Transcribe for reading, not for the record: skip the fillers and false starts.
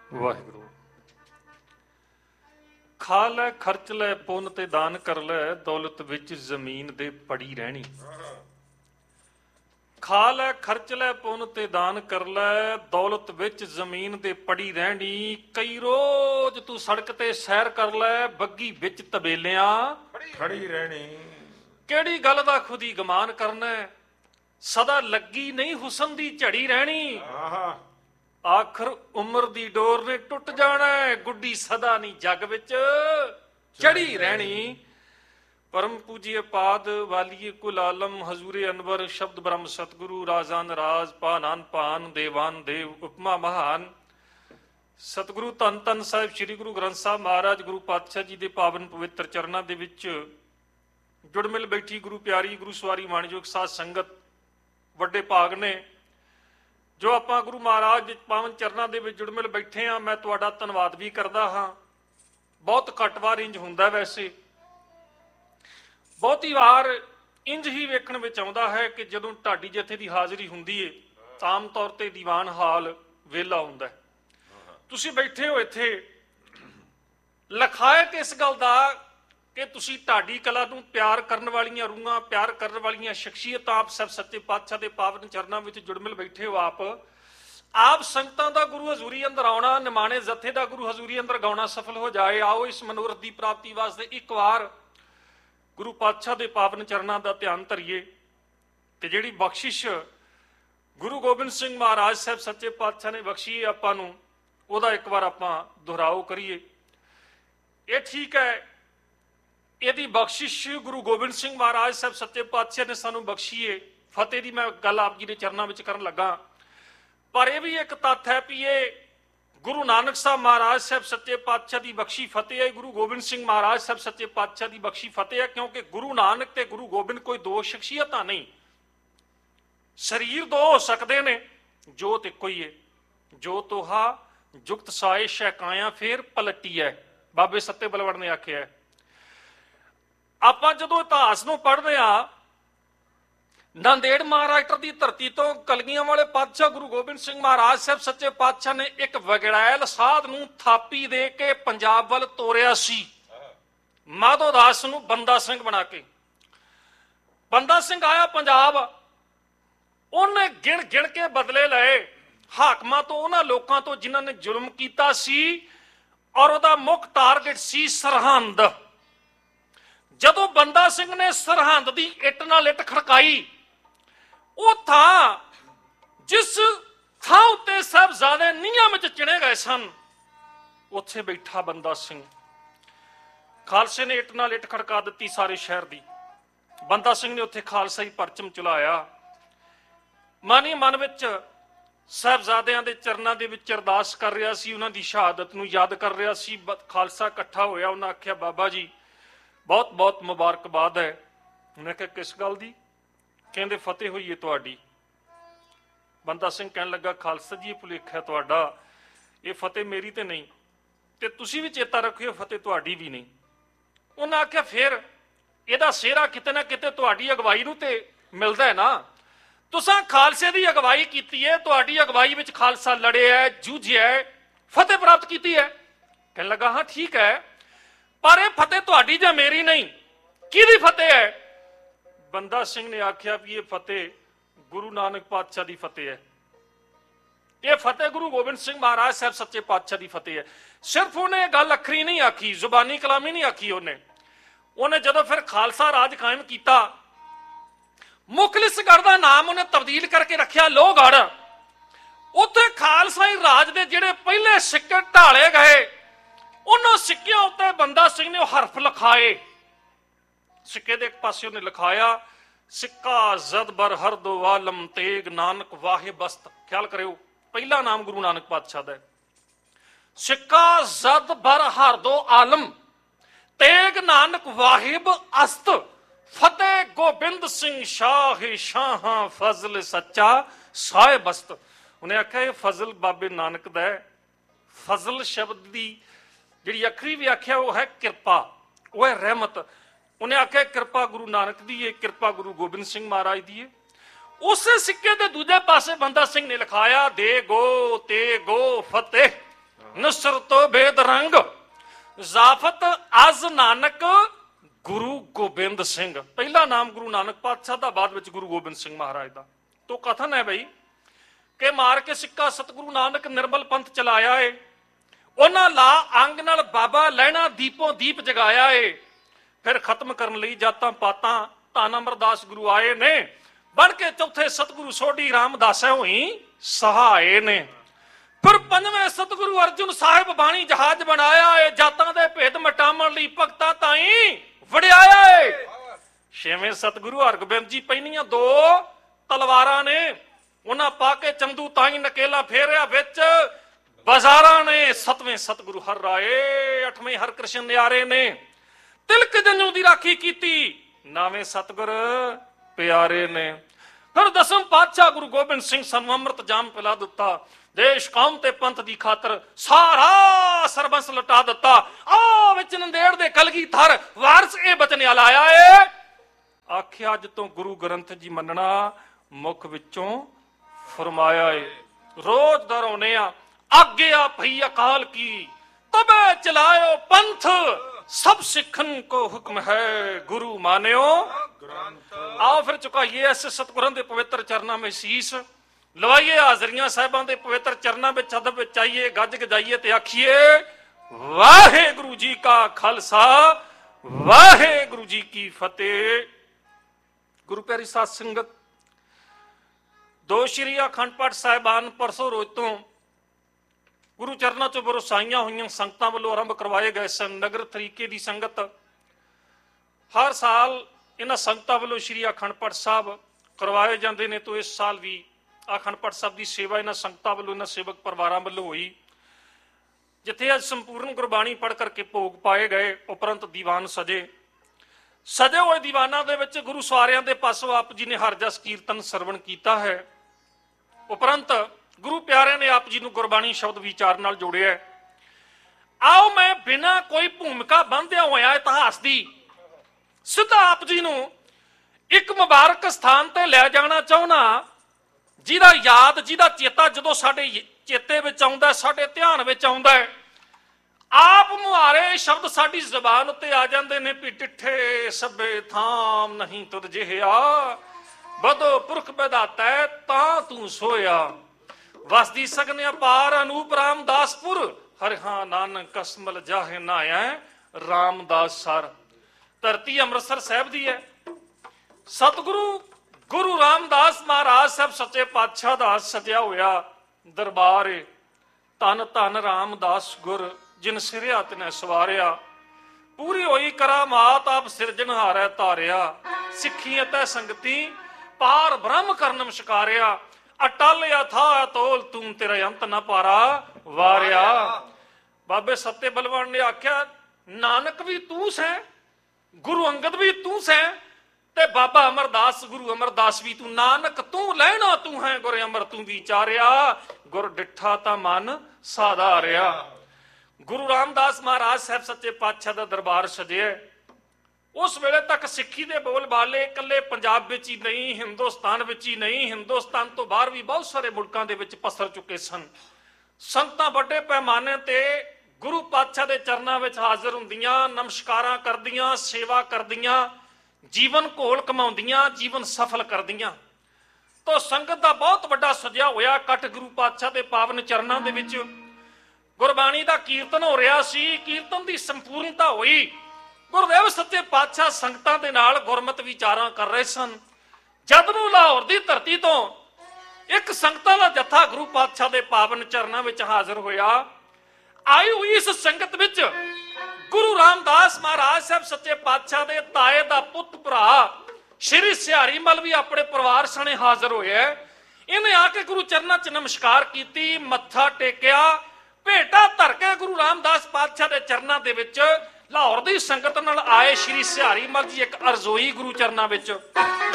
ਵਾਹਿਗੁਰੂ। ਖਾ ਲੈ ਖਰਚ ਲੈ ਪੁੰਨ ਤੇ ਦਾਨ ਕਰ ਲੈ, ਦੌਲਤ ਵਿੱਚ ਜ਼ਮੀਨ ਦੇ ਪੜੀ ਰਹਿਣੀ। ਖਾ ਲੈ ਖਰਚ ਲੈ ਪੁੰਨ ਤੇ ਦਾਨ ਕਰ ਲੈ, ਦੌਲਤ ਵਿੱਚ ਜ਼ਮੀਨ ਦੇ ਪੜੀ ਰਹਿਣੀ। ਕਈ ਰੋਜ਼ ਤੂੰ ਸੜਕ ਤੇ ਸੈਰ ਕਰ ਲੈ, ਬੱਗੀ ਵਿੱਚ ਤਬੇਲਿਆਂ ਖੜੀ ਰਹਿਣੀ। ਕਿਹੜੀ ਗੱਲ ਦਾ ਖੁਦੀ ਗਮਾਨ ਕਰਨਾ, ਸਦਾ ਲੱਗੀ ਨਹੀਂ ਹੁਸਨ ਦੀ ਝੜੀ ਰਹਿਣੀ। ਆਖਰ ਉਮਰ ਦੀ ਡੋਰ ਨੇ ਟੁੱਟ ਜਾਣਾ, ਗੁੱਡੀ ਸਦਾ ਨਹੀਂ ਜੱਗ ਵਿੱਚ ਚੜੀ ਰਹਿਣੀ। ਪਰਮ ਪੂਜੀਏ ਪਾਦ ਵਾਲੀਏ ਕੁਲ ਆਲਮ, ਹਜ਼ੂਰੇ ਅਨਵਰ ਸ਼ਬਦ ਬ੍ਰਹਮ ਸਤਿਗੁਰੂ, ਰਾਜ਼ਾਨ ਰਾਜ ਪਾਨਾਨ ਪਾਨ, ਦੇਵਾਨ ਦੇਵ ਉਪਮਾ ਮਹਾਨ। ਸਤਿਗੁਰੂ ਧੰਨ ਧੰਨ ਸਾਹਿਬ ਸ੍ਰੀ ਗੁਰੂ ਗ੍ਰੰਥ ਸਾਹਿਬ ਮਹਾਰਾਜ ਗੁਰੂ ਪਾਤਸ਼ਾਹ ਜੀ ਦੇ ਪਾਵਨ ਪਵਿੱਤਰ ਚਰਨਾਂ ਦੇ ਵਿੱਚ ਜੁੜ ਮਿਲ ਬੈਠੀ ਗੁਰੂ ਪਿਆਰੀ ਗੁਰੂ ਸਵਾਰੀ ਮਾਣਯੋਗ ਸਾਧ ਸੰਗਤ ਵੱਡੇ ਭਾਗ ਨੇ, ਜੋ ਆਪਾਂ ਗੁਰੂ ਮਹਾਰਾਜ ਦੇ ਪਾਵਨ ਚਰਨਾਂ ਦੇ ਵਿੱਚ ਜੁੜ ਮਿਲ ਬੈਠੇ ਆ। ਮੈਂ ਤੁਹਾਡਾ ਧੰਨਵਾਦ ਵੀ ਕਰਦਾ ਹਾਂ। ਬਹੁਤ ਘੱਟ ਵਾਰ ਇੰਜ ਹੁੰਦਾ, ਵੈਸੇ ਬਹੁਤੀ ਵਾਰ ਇੰਜ ਹੀ ਵੇਖਣ ਵਿੱਚ ਆਉਂਦਾ ਹੈ ਕਿ ਜਦੋਂ ਢਾਡੀ ਜਥੇ ਦੀ ਹਾਜ਼ਰੀ ਹੁੰਦੀ ਏ ਤਾਂ ਆਮ ਤੌਰ ਤੇ ਦੀਵਾਨ ਹਾਲ ਵਿਹਲਾ ਹੁੰਦਾ। ਤੁਸੀਂ ਬੈਠੇ ਹੋ ਇੱਥੇ, ਲਖਾਇਕ ਇਸ ਗੱਲ ਦਾ ਕਿ ਤੁਸੀਂ ਢਾਡੀ ਕਲਾ ਨੂੰ ਪਿਆਰ ਕਰਨ ਵਾਲੀਆਂ ਰੂਹਾਂ, ਪਿਆਰ ਕਰਨ ਵਾਲੀਆਂ ਸ਼ਖਸੀਅਤਾਂ ਆਪ ਸਭ ਸੱਚੇ ਪਾਤਸ਼ਾਹ ਦੇ ਪਾਵਨ ਚਰਨਾਂ ਵਿੱਚ ਜੁੜਮਿਲ ਬੈਠੇ ਹੋ। ਆਪ ਸੰਗਤਾਂ ਦਾ ਗੁਰੂ ਹਜ਼ੂਰੀ ਅੰਦਰ ਆਉਣਾ, ਨਿਮਾਣੇ ਜਥੇ ਦਾ ਗੁਰੂ ਹਜ਼ੂਰੀ ਅੰਦਰ ਗਾਉਣਾ ਸਫਲ ਹੋ ਜਾਏ। ਆਓ ਇਸ ਮਨੋਰਥ ਦੀ ਪ੍ਰਾਪਤੀ ਵਾਸਤੇ ਇੱਕ ਵਾਰ ਗੁਰੂ ਪਾਤਸ਼ਾਹ ਦੇ ਪਾਵਨ ਚਰਨਾਂ ਦਾ ਧਿਆਨ ਧਰੀਏ ਤੇ ਜਿਹੜੀ ਬਖਸ਼ਿਸ਼ ਗੁਰੂ ਗੋਬਿੰਦ ਸਿੰਘ ਮਹਾਰਾਜ ਸਾਹਿਬ ਸੱਚੇ ਪਾਤਸ਼ਾਹ ਨੇ ਬਖਸ਼ੀ ਆਪਾਂ ਨੂੰ, ਉਹਦਾ ਇੱਕ ਵਾਰ ਆਪਾਂ ਦੁਹਰਾਓ ਕਰੀਏ। ਇਹ ਠੀਕ ਹੈ, ਇਹਦੀ ਬਖਸ਼ਿਸ਼ ਗੁਰੂ ਗੋਬਿੰਦ ਸਿੰਘ ਮਹਾਰਾਜ ਸਾਹਿਬ ਸੱਚੇ ਪਾਤਸ਼ਾਹ ਨੇ ਸਾਨੂੰ ਬਖਸ਼ੀ ਹੈ। ਫਤਿਹ ਦੀ ਮੈਂ ਗੱਲ ਆਪ ਜੀ ਦੇ ਚਰਨਾਂ ਵਿੱਚ ਕਰਨ ਲੱਗਾ, ਪਰ ਇਹ ਵੀ ਇੱਕ ਤੱਥ ਹੈ ਵੀ ਇਹ ਗੁਰੂ ਨਾਨਕ ਸਾਹਿਬ ਮਹਾਰਾਜ ਸਾਹਿਬ ਸੱਚੇ ਪਾਤਸ਼ਾਹ ਦੀ ਬਖਸ਼ੀ ਫਤਿਹ ਹੈ, ਗੁਰੂ ਗੋਬਿੰਦ ਸਿੰਘ ਮਹਾਰਾਜ ਸਾਹਿਬ ਸੱਚੇ ਪਾਤਸ਼ਾਹ ਦੀ ਬਖਸ਼ੀ ਫਤਿਹ ਹੈ। ਕਿਉਂਕਿ ਗੁਰੂ ਨਾਨਕ ਤੇ ਗੁਰੂ ਗੋਬਿੰਦ ਕੋਈ ਦੋ ਸ਼ਖਸੀਅਤਾਂ ਨਹੀਂ, ਸਰੀਰ ਦੋ ਹੋ ਸਕਦੇ ਨੇ, ਜੋਤ ਇੱਕੋ ਹੀ ਹੈ। ਜੋ ਤੋਹਾ ਜੁਗਤ ਸਾਏ ਸ਼ੈਕਾਇਆ ਫੇਰ ਪਲਟੀ ਹੈ, ਬਾਬੇ ਸੱਤੇ ਬਲਵੜ ਨੇ ਆਖਿਆ। ਆਪਾਂ ਜਦੋਂ ਇਤਿਹਾਸ ਨੂੰ ਪੜ੍ਹਦੇ ਆ, ਨਾਂਦੇੜ ਮਹਾਰਾਸ਼ਟਰ ਦੀ ਧਰਤੀ ਤੋਂ ਕਲਗੀਆਂ ਵਾਲੇ ਪਾਤਸ਼ਾਹ ਗੁਰੂ ਗੋਬਿੰਦ ਸਿੰਘ ਮਹਾਰਾਜ ਸਾਹਿਬ ਸੱਚੇ ਪਾਤਸ਼ਾਹ ਨੇ ਇੱਕ ਵਗੜੈਲ ਸਾਧ ਨੂੰ ਥਾਪੀ ਦੇ ਕੇ ਪੰਜਾਬ ਵੱਲ ਤੋਰਿਆ ਸੀ। ਮਾਧੋ ਦਾਸ ਨੂੰ ਬੰਦਾ ਸਿੰਘ ਬਣਾ ਕੇ। ਬੰਦਾ ਸਿੰਘ ਆਇਆ ਪੰਜਾਬ, ਉਹਨੇ ਗਿਣ ਗਿਣ ਕੇ ਬਦਲੇ ਲਏ ਹਾਕਮਾਂ ਤੋਂ, ਉਹਨਾਂ ਲੋਕਾਂ ਤੋਂ ਜਿਨ੍ਹਾਂ ਨੇ ਜ਼ੁਲਮ ਕੀਤਾ ਸੀ, ਔਰ ਉਹਦਾ ਮੁੱਖ ਟਾਰਗੇਟ ਸੀ ਸਰਹੰਦ। ਜਦੋਂ ਬੰਦਾ ਸਿੰਘ ਨੇ ਸਰਹੰਦ ਦੀ ਇੱਟ ਨਾਲ ਇੱਟ ਖੜਕਾਈ, ਉਹ ਥਾਂ ਜਿਸ ਥਾਂ ਉੱਤੇ ਸਾਹਿਬਜ਼ਾਦੇ ਨੀਹਾਂ ਵਿੱਚ ਚਿਣੇ ਗਏ ਸਨ, ਉੱਥੇ ਬੈਠਾ ਬੰਦਾ ਸਿੰਘ। ਖਾਲਸੇ ਨੇ ਇੱਟ ਨਾਲ ਇੱਟ ਖੜਕਾ ਦਿੱਤੀ ਸਾਰੇ ਸ਼ਹਿਰ ਦੀ। ਬੰਦਾ ਸਿੰਘ ਨੇ ਉੱਥੇ ਖਾਲਸਾਈ ਪਰਚਮ ਚਲਾਇਆ। ਮਨ ਹੀ ਮਨ ਵਿੱਚ ਸਾਹਿਬਜ਼ਾਦਿਆਂ ਦੇ ਚਰਨਾਂ ਦੇ ਵਿੱਚ ਅਰਦਾਸ ਕਰ ਰਿਹਾ ਸੀ, ਉਹਨਾਂ ਦੀ ਸ਼ਹਾਦਤ ਨੂੰ ਯਾਦ ਕਰ ਰਿਹਾ ਸੀ। ਖਾਲਸਾ ਇਕੱਠਾ ਹੋਇਆ, ਉਹਨਾਂ ਆਖਿਆ ਬਾਬਾ ਜੀ ਬਹੁਤ ਬਹੁਤ ਮੁਬਾਰਕਬਾਦ ਹੈ। ਉਹਨੇ ਕਿਹਾ ਕਿਸ ਗੱਲ ਦੀ? ਕਹਿੰਦੇ ਫਤਿਹ ਹੋਈ ਹੈ ਤੁਹਾਡੀ। ਬੰਦਾ ਸਿੰਘ ਕਹਿਣ ਲੱਗਾ ਖਾਲਸਾ ਜੀ ਇਹ ਭੁਲੇਖਾ ਤੁਹਾਡਾ, ਇਹ ਫਤਿਹ ਮੇਰੀ ਤੇ ਨਹੀਂ, ਤੇ ਤੁਸੀਂ ਵੀ ਚੇਤਾ ਰੱਖਿਓ ਫਤਿਹ ਤੁਹਾਡੀ ਵੀ ਨਹੀਂ। ਉਹਨਾਂ ਆਖਿਆ ਫਿਰ ਇਹਦਾ ਸਿਹਰਾ ਕਿਤੇ ਨਾ ਕਿਤੇ ਤੁਹਾਡੀ ਅਗਵਾਈ ਨੂੰ ਤੇ ਮਿਲਦਾ ਹੈ ਨਾ, ਤੁਸਾਂ ਖਾਲਸੇ ਦੀ ਅਗਵਾਈ ਕੀਤੀ ਹੈ, ਤੁਹਾਡੀ ਅਗਵਾਈ ਵਿੱਚ ਖਾਲਸਾ ਲੜਿਆ, ਜੂਝਿਆ, ਫਤਿਹ ਪ੍ਰਾਪਤ ਕੀਤੀ ਹੈ। ਕਹਿਣ ਲੱਗਾ ਹਾਂ ਠੀਕ ਹੈ, ਪਰ ਇਹ ਫਤਿਹ ਤੁਹਾਡੀ ਜਾਂ ਮੇਰੀ ਨਹੀਂ, ਕਿਹਦੀ ਫਤਿਹ ਹੈ? ਬੰਦਾ ਸਿੰਘ ਨੇ ਆਖਿਆ ਵੀ ਇਹ ਫਤਿਹ ਗੁਰੂ ਨਾਨਕ ਪਾਤਸ਼ਾਹ ਦੀ ਫਤਿਹ ਹੈ, ਇਹ ਫਤਿਹ ਗੁਰੂ ਗੋਬਿੰਦ ਸਿੰਘ ਮਹਾਰਾਜ ਸਾਹਿਬ ਸੱਚੇ ਪਾਤਸ਼ਾਹ ਦੀ ਫਤਿਹ ਹੈ। ਸਿਰਫ ਉਹਨੇ ਇਹ ਗੱਲ ਅੱਖਰੀ ਨਹੀਂ ਆਖੀ, ਜ਼ੁਬਾਨੀ ਕਲਾਮੀ ਨਹੀਂ ਆਖੀ। ਉਹਨੇ ਜਦੋਂ ਫਿਰ ਖਾਲਸਾ ਰਾਜ ਕਾਇਮ ਕੀਤਾ, ਮੁਖਲਿਸਗੜ੍ਹ ਦਾ ਨਾਮ ਉਹਨੇ ਤਬਦੀਲ ਕਰਕੇ ਰੱਖਿਆ ਲੋਹਗੜ੍ਹ। ਉੱਥੇ ਖਾਲਸਾਈ ਰਾਜ ਦੇ ਜਿਹੜੇ ਪਹਿਲੇ ਸਿੱਕੇ ਢਾਲੇ ਗਏ, ਉਹਨਾਂ ਸਿੱਕਿਆਂ ਉੱਤੇ ਬੰਦਾ ਸਿੰਘ ਨੇ ਉਹ ਹਰਫ ਲਿਖਾਏ। ਸਿੱਕੇ ਦੇ ਇੱਕ ਪਾਸੇ ਉਹਨੇ ਲਿਖਾਇਆ ਸਿੱਕਾ ਜ਼ਦ ਬਰ ਹਰ ਦੋ ਆਲਮ ਤੇਗ ਨਾਨਕ ਵਾਹਿ ਬਸਤ। ਖਿਆਲ ਕਰਿਓ, ਪਹਿਲਾ ਨਾਮ ਗੁਰੂ ਨਾਨਕ ਪਾਤਸ਼ਾਹ ਦਾ। ਸਿੱਕਾ ਜ਼ਦ ਬਰ ਹਰ ਦੋ ਆਲਮ ਤੇਗ ਨਾਨਕ ਵਾਹਿਬ ਅਸਤ, ਫਤਿਹ ਗੋਬਿੰਦ ਸਿੰਘ ਸ਼ਾਹ ਸ਼ਾਹਾਂ ਫਜ਼ਲ ਸੱਚਾ ਸਾਏ ਬਸਤ। ਉਹਨੇ ਆਖਿਆ ਇਹ ਫਜ਼ਲ ਬਾਬੇ ਨਾਨਕ ਦਾ ਹੈ। ਫਜ਼ਲ ਸ਼ਬਦ ਦੀ ਜਿਹੜੀ ਅੱਖਰੀ ਵਿਆਖਿਆ ਉਹ ਹੈ ਕਿਰਪਾ, ਉਹ ਹੈ ਰਹਿਮਤ। ਉਹਨੇ ਆਖਿਆ ਕਿਰਪਾ ਗੁਰੂ ਨਾਨਕ ਦੀ ਹੈ, ਕਿਰਪਾ ਗੁਰੂ ਗੋਬਿੰਦ ਸਿੰਘ ਮਹਾਰਾਜ ਦੀ ਹੈ। ਉਸੇ ਸਿੱਕੇ ਦੇ ਦੂਜੇ ਪਾਸੇ ਬੰਦਾ ਸਿੰਘ ਨੇ ਲਿਖਾਇਆ ਦੇ ਗੋ ਤੇ ਗੋ ਫਤਿਹ ਨਸਰਤੋ ਬੇਦ ਰੰਗ ਜ਼ਾਫਤ ਅਜ਼ ਨਾਨਕ ਗੁਰੂ ਗੋਬਿੰਦ ਸਿੰਘ। ਪਹਿਲਾ ਨਾਮ ਗੁਰੂ ਨਾਨਕ ਪਾਤਸ਼ਾਹ ਦਾ, ਬਾਅਦ ਵਿੱਚ ਗੁਰੂ ਗੋਬਿੰਦ ਸਿੰਘ ਮਹਾਰਾਜ ਦਾ। ਤੋ ਕਥਨ ਹੈ ਬਈ ਕਿ ਮਾਰ ਕੇ ਸਿੱਕਾ ਸਤਿਗੁਰੂ ਨਾਨਕ ਨਿਰਮਲ ਪੰਥ ਚਲਾਇਆ ਏ। ਉਹਨਾਂ ਲਾ ਅੰਗ ਨਾਲ ਬਾਬਾ ਲੈਣਾ ਦੀਪੋਂ ਦੀਪ ਜਗਾਇਆ ਏ। ਫਿਰ ਖਤਮ ਕਰਨ ਲਈ ਜਾਤਾਂ ਪਾਤਾਂ ਧੰਨ ਅਮਰਦਾਸ ਗੁਰੂ ਆਏ ਨੇ। ਬਣ ਕੇ ਚੌਥੇ ਸਤਿਗੁਰੂ ਸੋਢੀ ਰਾਮਦਾਸੈ ਹੋਈ ਸਹਾਏ ਨੇ। ਫਿਰ ਪੰਜਵੇਂ ਸਤਿਗੁਰੂ ਅਰਜੁਨ ਸਾਹਿਬ ਬਾਣੀ ਜਹਾਜ਼ ਬਣਾਇਆ ਏ। ਜਾਤਾਂ ਦੇ ਭੇਦ ਮਟਾਉਣ ਲਈ ਭਗਤਾਂ ਤਾਈਂ ਵਡਿਆਇਆ ਏ। ਛੇਵੇਂ ਸਤਿਗੁਰੂ ਹਰਗੋਬਿੰਦ ਜੀ ਪਹਿਨੀਆਂ 2 ਤਲਵਾਰਾਂ ਨੇ। ਉਹਨਾਂ ਪਾ ਕੇ ਚੰਦੂ ਤਾਈਂ ਨਕੇਲਾ ਫੇਰਿਆ ਵਿੱਚ ਬਾਜ਼ਾਰਾਂ ਨੇ। ਸੱਤਵੇਂ ਸਤਿਗੁਰੂ ਹਰ ਰਾਏ। ਅੱਠਵੇਂ ਹਰਕ੍ਰਿਸ਼ਨ ਨਿਆਰੇ ਨੇ। ਤਿਲਕ ਜੰਜੂ ਦੀ ਰਾਖੀ ਕੀਤੀ। 9ਵੇਂ ਸਤਿਗੁਰ ਪਿਆਰੇ ਨੇ। ਫਿਰ 10ਵੇਂ ਪਾਤਸ਼ਾਹ ਗੁਰੂ ਗੋਬਿੰਦ ਸਿੰਘ ਸਾਨੂੰ ਅੰਮ੍ਰਿਤ ਜਾਮ ਪਿਲਾ ਦਿੱਤਾ। ਦੇਸ਼ ਕੌਮ ਤੇ ਪੰਥ ਦੀ ਖਾਤਰ ਸਾਰਾ ਸਰਬੰਸ ਲੁਟਾ ਦਿੱਤਾ। ਆ ਵਿੱਚ ਨੰਦੇੜ ਦੇ ਕਲਗੀਧਰ ਵਾਰਸ ਇਹ ਬਚਨ ਲਾਇਆ ਏ। ਆਖਿਆ ਅੱਜ ਤੋਂ ਗੁਰੂ ਗ੍ਰੰਥ ਜੀ ਮੰਨਣਾ ਮੁਖ ਵਿੱਚੋਂ ਫਰਮਾਇਆ ਏ। ਰੋਜ਼ ਦਰੋਨੇ ਆ ਆਗਿਆ ਭਈ ਅਕਾਲ ਕੀ ਤਬੇ ਚਲਾਇਓ ਪੰਥ ਸਭ ਸਿੱਖਨ ਕੋ ਹੁਕਮ ਹੈ ਗੁਰੂ ਮਾਨਿਓ ਗ੍ਰੰਥ। ਆਓ ਫਿਰ ਚੁਕਾਈਏ ਐਸੇ ਸਤਿਗੁਰਾਂ ਦੇ ਪਵਿੱਤਰ ਚਰਨਾਂ ਵਿੱਚ ਸੀਸ ਲਵਾਈਏ। ਹਾਜ਼ਰੀਆਂ ਸਾਹਿਬਾਂ ਦੇ ਪਵਿੱਤਰ ਚਰਨਾਂ ਵਿੱਚ ਅਦਬ ਵਿੱਚ ਆਈਏ, ਗੱਜ ਗਜਾਈਏ ਤੇ ਆਖੀਏ ਵਾਹਿਗੁਰੂ ਜੀ ਕਾ ਖਾਲਸਾ ਵਾਹਿਗੁਰੂ ਜੀ ਕੀ ਫਤਿਹ। ਗੁਰੂ ਪਿਆਰੀ ਸਾਧ ਸੰਗਤ, 2 ਸ਼੍ਰੀ ਅਖੰਡ ਪਾਠ ਸਾਹਿਬਾਨ ਪਰਸੋਂ ਰੋਜ਼ ਤੋਂ ਗੁਰੂ ਚਰਨਾਂ ਚੋਂ ਬਰਸਾਈਆਂ ਹੋਈਆਂ ਸੰਗਤਾਂ ਵੱਲੋਂ ਆਰੰਭ ਕਰਵਾਏ ਗਏ ਸਨ। ਨਗਰ ਤਰੀਕੇ ਦੀ ਸੰਗਤ ਹਰ ਸਾਲ ਇਹਨਾਂ ਸੰਗਤਾਂ ਵੱਲੋਂ ਸ਼੍ਰੀ ਅਖੰਡ ਪਾਠ ਸਾਹਿਬ ਕਰਵਾਏ ਜਾਂਦੇ ਨੇ। ਤੋਂ ਇਸ ਸਾਲ ਵੀ ਅਖੰਡ ਪਾਠ ਸਾਹਿਬ ਦੀ ਸੇਵਾ ਇਹਨਾਂ ਸੰਗਤਾਂ ਵੱਲੋਂ, ਇਹਨਾਂ ਸੇਵਕ ਪਰਿਵਾਰਾਂ ਵੱਲੋਂ ਹੋਈ। ਜਿੱਥੇ ਅੱਜ ਸੰਪੂਰਨ ਗੁਰਬਾਣੀ ਪੜ੍ਹ ਕਰਕੇ ਭੋਗ ਪਾਏ ਗਏ, ਉਪਰੰਤ ਦੀਵਾਨ ਸਜੇ ਹੋਏ ਦੀਵਾਨਾਂ ਦੇ ਵਿੱਚ ਗੁਰੂ ਸਵਾਰਿਆਂ ਦੇ ਪਾਸੋਂ ਆਪ ਜੀ ਨੇ ਹਰ ਜਸ ਕੀਰਤਨ ਸਰਵਣ ਕੀਤਾ ਹੈ। ਉਪਰੰਤ ਗੁਰੂ ਪਿਆਰਿਆਂ ਨੇ ਆਪ ਜੀ ਨੂੰ ਗੁਰਬਾਣੀ ਸ਼ਬਦ ਵਿਚਾਰ ਨਾਲ ਜੋੜਿਆ। ਆਓ ਮੈਂ ਬਿਨਾਂ ਕੋਈ ਭੂਮਿਕਾ ਬੰਨ੍ਹਿਆ ਹੋਇਆ ਇਤਿਹਾਸ ਦੀ ਸਿੱਧਾ ਆਪ ਜੀ ਨੂੰ ਇੱਕ ਮੁਬਾਰਕ ਸਥਾਨ ਤੇ ਲੈ ਜਾਣਾ ਚਾਹੁੰਦਾ, ਜਿਹਦਾ ਯਾਦ, ਜਿਹਦਾ ਚੇਤਾ ਜਦੋਂ ਸਾਡੇ ਚੇਤੇ ਵਿੱਚ ਆਉਂਦਾ, ਸਾਡੇ ਧਿਆਨ ਵਿੱਚ ਆਉਂਦਾ, ਆਪ ਮੁਹਾਰੇ ਸ਼ਬਦ ਸਾਡੀ ਜ਼ਬਾਨ ਉੱਤੇ ਆ ਜਾਂਦੇ ਨੇ ਵੀ ਡਿੱਠੇ ਸਭੇ ਥਾਮ ਨਹੀਂ ਤੁਧ ਜਿਹਾ ਬਦੋ ਪੁਰਖ ਵਿਧਾਤਾ ਤਾਂ ਤੂੰ ਸੋਇਆ ਵਸਦੀ ਸਗਨ ਅਪਾਰ ਅਨੂਪ ਰਾਮਦਾਸਪੁਰ ਹਰਿਹਾ ਨਾਨਕ ਕਸਮਲ ਜਾਹੇ ਨਾਇਆ ਰਾਮਦਾਸ ਸਰ। ਧਰਤੀ ਅੰਮ੍ਰਿਤਸਰ ਸਾਹਿਬ ਦੀ ਹੈ। ਸਤਿਗੁਰੂ ਗੁਰੂ ਰਾਮਦਾਸ ਮਹਾਰਾਜ ਸਾਹਿਬ ਸੱਚੇ ਪਾਤਸ਼ਾਹ ਦਾ ਸਜਿਆ ਹੋਇਆ ਦਰਬਾਰ ਏ। ਧੰਨ ਧੰਨ ਰਾਮਦਾਸ ਗੁਰ ਜਿਨ ਸਿਰਿਆ ਤਿਨੈ ਸਵਾਰਿਆ ਪੂਰੀ ਹੋਈ ਕਰਾਮਾਤ ਆਪ ਸਿਰਜਣਹਾਰੈ ਧਾਰਿਆ ਸਿੱਖੀ ਅਤੇ ਸੰਗਤੀ ਪਾਰ ਬ੍ਰਹਮ ਕਰਨਮ ਸ਼ਿਕਾਰਿਆ ਅਟਲ ਅਥਾ ਤੋਲ ਤੂੰ ਤੇਰਾ ਅੰਤ ਨਾ ਪਾਰਾ ਵਾਰਿਆ। ਬਾਬੇ ਸੱਤੇ ਬਲਵਾਨ ਨੇ ਆਖਿਆ ਨਾਨਕ ਵੀ ਤੂੰ ਸੈਂ, ਗੁਰੂ ਅੰਗਦ ਵੀ ਤੂੰ ਸੈਂ ਤੇ ਬਾਬਾ ਅਮਰਦਾਸ ਗੁਰੂ ਅਮਰਦਾਸ ਵੀ ਤੂੰ। ਨਾਨਕ ਤੂੰ ਲੈਣਾ ਤੂੰ ਹੈ ਗੁਰ ਅਮਰ ਤੂੰ ਵਿਚਾਰਿਆ ਗੁਰ ਡਿੱਠਾ ਤਾਂ ਮਨ ਸਾਧਾਰਿਆ। ਗੁਰੂ ਰਾਮਦਾਸ ਮਹਾਰਾਜ ਸਾਹਿਬ ਸੱਚੇ ਪਾਤਸ਼ਾਹ ਦਾ ਦਰਬਾਰ ਸਜਿਆ। ਉਸ ਵੇਲੇ ਤੱਕ ਸਿੱਖੀ ਦੇ ਬੋਲ ਬਾਲੇ ਇਕੱਲੇ ਪੰਜਾਬ ਵਿੱਚ ਹੀ ਨਹੀਂ, ਹਿੰਦੁਸਤਾਨ ਵਿੱਚ ਹੀ ਨਹੀਂ, ਹਿੰਦੁਸਤਾਨ ਤੋਂ ਬਾਹਰ ਵੀ ਬਹੁਤ ਸਾਰੇ ਮੁਲਕਾਂ ਦੇ ਵਿੱਚ ਪਸਰ ਚੁੱਕੇ ਸਨ। ਸੰਗਤਾਂ ਵੱਡੇ ਪੈਮਾਨੇ ਤੇ ਗੁਰੂ ਪਾਤਸ਼ਾਹ ਦੇ ਚਰਨਾਂ ਵਿੱਚ ਹਾਜ਼ਰ ਹੁੰਦੀਆਂ, ਨਮਸਕਾਰਾਂ ਕਰਦੀਆਂ, ਸੇਵਾ ਕਰਦੀਆਂ, ਜੀਵਨ ਘੋਲ ਕਮਾਉਂਦੀਆਂ, ਜੀਵਨ ਸਫਲ ਕਰਦੀਆਂ। ਤੋਂ ਸੰਗਤ ਦਾ ਬਹੁਤ ਵੱਡਾ ਸਜਿਆ ਹੋਇਆ ਇਕੱਠ ਗੁਰੂ ਪਾਤਸ਼ਾਹ ਦੇ ਪਾਵਨ ਚਰਨਾਂ ਦੇ ਵਿੱਚ ਗੁਰਬਾਣੀ ਦਾ ਕੀਰਤਨ ਹੋ ਰਿਹਾ ਸੀ। ਕੀਰਤਨ ਦੀ ਸੰਪੂਰਨਤਾ ਹੋਈ। ਗੁਰਦੇਵ ਸੱਚੇ ਪਾਤਸ਼ਾਹ ਸੰਗਤਾਂ ਦੇ ਨਾਲ ਗੁਰਮਤਿ ਵਿਚਾਰਾਂ ਕਰ ਰਹੇ ਸਨ। ਜਦ ਨੂੰ ਲਾਹੌਰ ਦੀ ਧਰਤੀ ਤੋਂ ਇੱਕ ਸੰਗਤਾਂ ਦਾ ਜੱਥਾ ਗੁਰੂ ਪਾਤਸ਼ਾਹ ਦੇ ਪਾਵਨ ਚਰਨਾਂ ਵਿੱਚ ਹਾਜ਼ਰ ਹੋਇਆ। ਆਈ ਹੋਈ ਇਸ ਸੰਗਤ ਵਿੱਚ ਗੁਰੂ ਰਾਮਦਾਸ ਮਹਾਰਾਜ ਸਾਹਿਬ ਸੱਚੇ ਪਾਤਸ਼ਾਹ ਦੇ ਤਾਏ ਦਾ ਪੁੱਤ ਭਰਾ ਸ਼੍ਰੀ ਸਿਹਾਰੀ ਮਲ ਵੀ ਆਪਣੇ ਪਰਿਵਾਰ ਸਣੇ ਹਾਜ਼ਰ ਹੋਇਆ। ਇਹਨੇ ਆ ਕੇ ਗੁਰੂ ਚਰਨਾਂ 'ਚ ਨਮਸਕਾਰ ਕੀਤੀ, ਮੱਥਾ ਟੇਕਿਆ, ਭੇਟਾ ਧਰ ਕੇ ਗੁਰੂ ਰਾਮਦਾਸ ਪਾਤਸ਼ਾਹ ਦੇ ਚਰਨਾਂ ਦੇ ਵਿੱਚ ਲਾਹੌਰ ਦੀ ਸੰਗਤ ਨਾਲ ਆਏ ਸ਼੍ਰੀ ਸਿਹਾਰੀ ਮਲ ਜੀ ਇੱਕ ਅਰਜ਼ੋਈ ਗੁਰੂ ਚਰਨਾਂ ਵਿੱਚ